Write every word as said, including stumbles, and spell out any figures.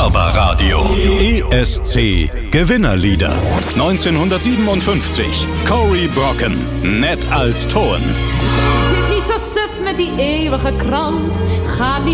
Barbaradio. E S C Gewinnerlieder. neunzehnhundertsiebenundfünfzig. Cory Brocken. Net als Ton. Zit niet zo suf met die eeuwige krant. Ga niet